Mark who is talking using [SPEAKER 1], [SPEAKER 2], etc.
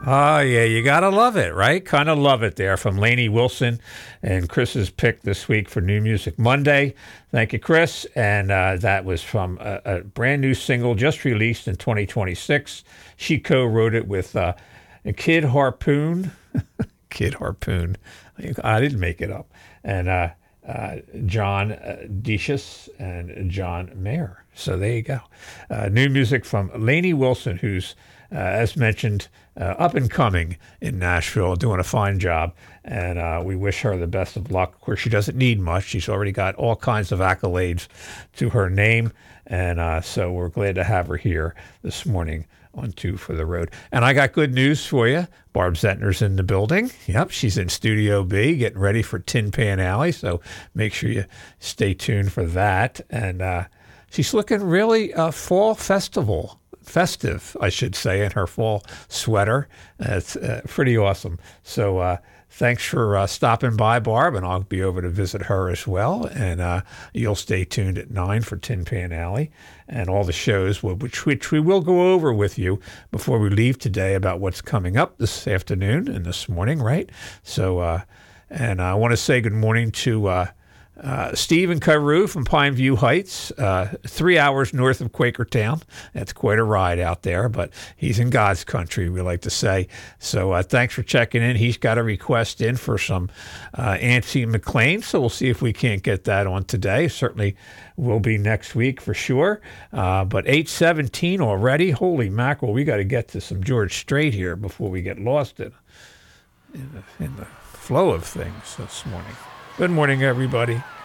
[SPEAKER 1] Oh, yeah, you got to love it, right? Kind of love it there from Lainey Wilson and Chris's pick this week for New Music Monday. Thank you, Chris. And that was from a brand new single just released in 2026. She co-wrote it with Kid Harpoon. Kid Harpoon. I didn't make it up. And John Decius and John Mayer. So there you go. New music from Lainey Wilson, who's, as mentioned, up and coming in Nashville, doing a fine job. And we wish her the best of luck. Of course, she doesn't need much. She's already got all kinds of accolades to her name. And so we're glad to have her here this morning on Two for the Road. And I got good news for you. Barb Zentner's in the building. Yep, she's in Studio B getting ready for Tin Pan Alley. So make sure you stay tuned for that. And she's looking really fall festive, I should say, in her fall sweater. It's pretty awesome. So thanks for stopping by, Barb, and I'll be over to visit her as well. And you'll stay tuned at 9 for Tin Pan Alley and all the shows, which we will go over with you before we leave today about what's coming up this afternoon and this morning, right? So, and I want to say good morning to Steve and Carew from Pineview Heights, 3 hours north of Quakertown. That's quite a ride out there, but he's in God's country, we like to say. So thanks for checking in. He's got a request in for some Nancy McLean, so we'll see if we can't get that on today. Certainly will be next week for sure. But 8:17 already. Holy mackerel, we got to get to some George Strait here before we get lost in the flow of things this morning. Good morning, everybody.